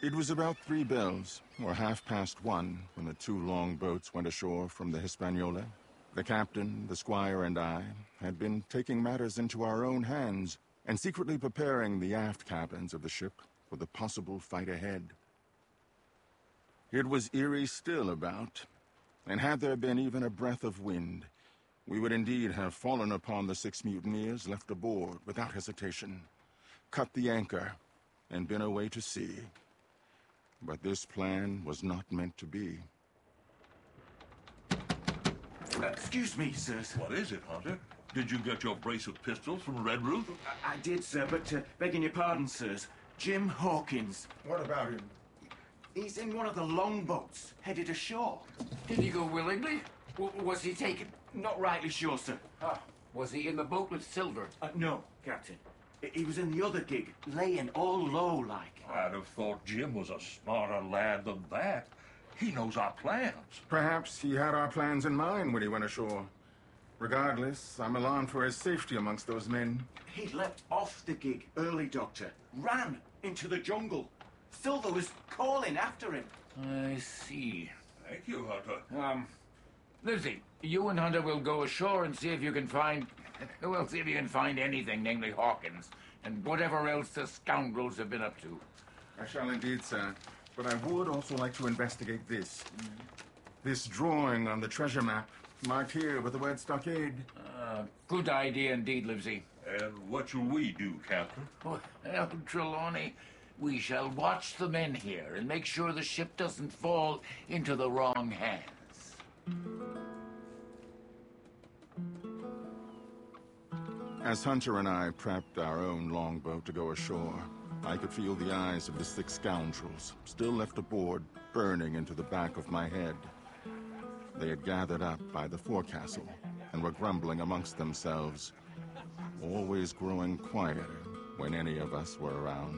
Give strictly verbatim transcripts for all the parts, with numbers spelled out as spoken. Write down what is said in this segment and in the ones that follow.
It was about three bells, or half past one, when the two long boats went ashore from the Hispaniola. The captain, the squire, and I had been taking matters into our own hands and secretly preparing the aft cabins of the ship for the possible fight ahead. It was eerie still about, and had there been even a breath of wind, we would indeed have fallen upon the six mutineers left aboard without hesitation, cut the anchor, and been away to sea. But this plan was not meant to be. Uh, excuse me, sirs. What is it, Hunter? Did you get your brace of pistols from Red Roof? I, I did, sir, but uh, begging your pardon, sirs. Jim Hawkins. What about him? He's in one of the longboats, headed ashore. Did he go willingly? W was he taken? Not rightly sure, sir. Ah, was he in the boat with Silver? Uh, no, Captain. He was in the other gig, laying all low like. I'd have thought Jim was a smarter lad than that. He knows our plans. Perhaps he had our plans in mind when he went ashore. Regardless, I'm alarmed for his safety amongst those men. He leapt off the gig early, Doctor. Ran into the jungle. Silver was calling after him. I see. Thank you, Hunter. Um, Livesey, you and Hunter will go ashore and see if you can find... Well, see if you can find anything, namely Hawkins, and whatever else the scoundrels have been up to. I shall indeed, sir. But I would also like to investigate this. Mm. This drawing on the treasure map, marked here with the word stockade. Uh, good idea indeed, Livesey. And what shall we do, Captain? Well, Trelawney, we shall watch the men here and make sure the ship doesn't fall into the wrong hands. As Hunter and I prepped our own longboat to go ashore, I could feel the eyes of the six scoundrels, still left aboard, burning into the back of my head. They had gathered up by the forecastle and were grumbling amongst themselves, always growing quieter when any of us were around.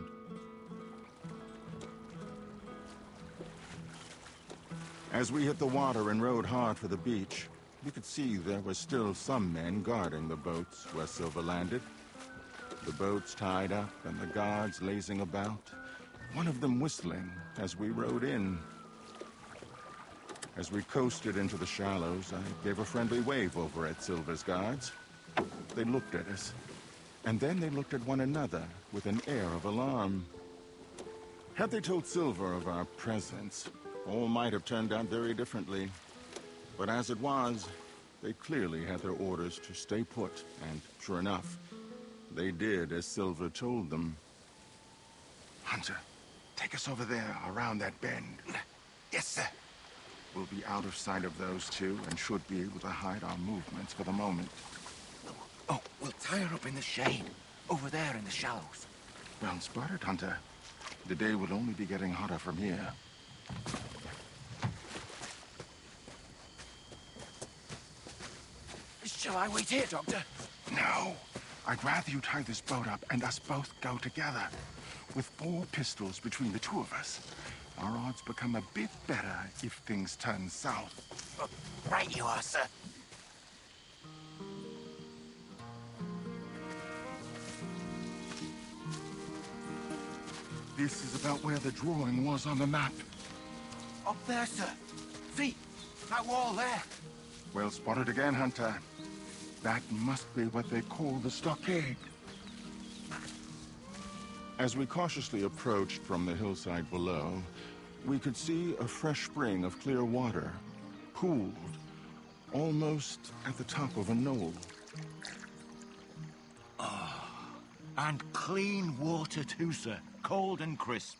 As we hit the water and rowed hard for the beach, we could see there were still some men guarding the boats where Silver landed. The boats tied up and the guards lazing about, one of them whistling as we rowed in. As we coasted into the shallows, I gave a friendly wave over at Silver's guards. They looked at us, and then they looked at one another with an air of alarm. Had they told Silver of our presence, all might have turned out very differently. But as it was, they clearly had their orders to stay put, and sure enough, they did as Silver told them. Hunter, take us over there, around that bend. Yes, sir. We'll be out of sight of those two and should be able to hide our movements for the moment. Oh, we'll tie her up in the shade, over there in the shallows. Well spotted, Hunter. The day will only be getting hotter from here. Shall I wait here, Doctor? No. I'd rather you tie this boat up and us both go together. With four pistols between the two of us, our odds become a bit better if things turn south. Oh, right you are, sir. This is about where the drawing was on the map. Up there, sir. See, that wall there. Well spotted again, Hunter. That must be what they call the stockade. As we cautiously approached from the hillside below, we could see a fresh spring of clear water, pooled, almost at the top of a knoll. Oh, and clean water too, sir. Cold and crisp.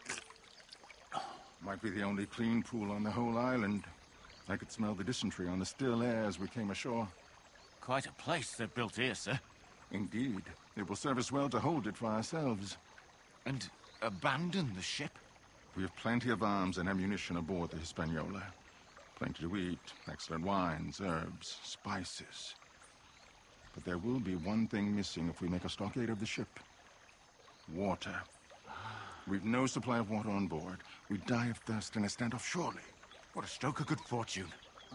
Might be the only clean pool on the whole island. I could smell the dysentery on the still air as we came ashore. Quite a place they've built here, sir. Indeed. It will serve us well to hold it for ourselves. And abandon the ship? We have plenty of arms and ammunition aboard the Hispaniola. Plenty to eat, excellent wines, herbs, spices. But there will be one thing missing if we make a stockade of the ship. Water. We've no supply of water on board. We'd die of thirst in a standoff surely. What a stroke of good fortune.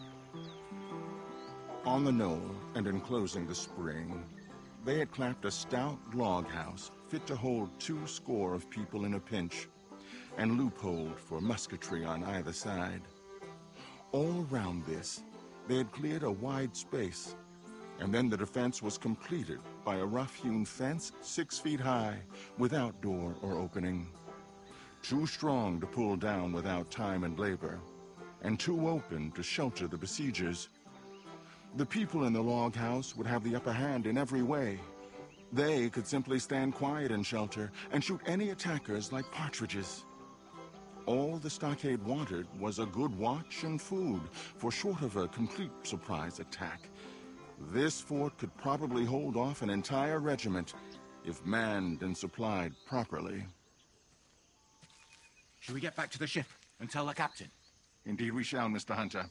On the knoll, and enclosing the spring, they had clapped a stout log house fit to hold two score of people in a pinch. and loopholed for musketry on either side. All round this, they had cleared a wide space, and then the defense was completed by a rough-hewn fence six feet high, without door or opening. Too strong to pull down without time and labor, and too open to shelter the besiegers. The people in the log house would have the upper hand in every way. They could simply stand quiet in shelter and shoot any attackers like partridges. All the stockade wanted was a good watch and food, for short of a complete surprise attack, this fort could probably hold off an entire regiment if manned and supplied properly. Shall we get back to the ship and tell the captain? Indeed we shall, Mister Hunter.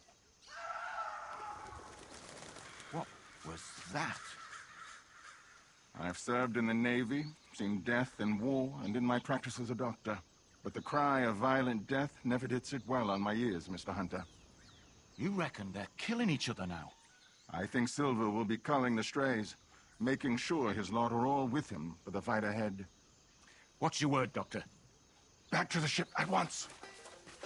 What was that? I've served in the Navy, seen death in war, and in my practice as a doctor. But the cry of violent death never did sit well on my ears, Mister Hunter. You reckon they're killing each other now? I think Silver will be culling the strays, making sure his lot are all with him for the fight ahead. What's your word, Doctor? Back to the ship at once!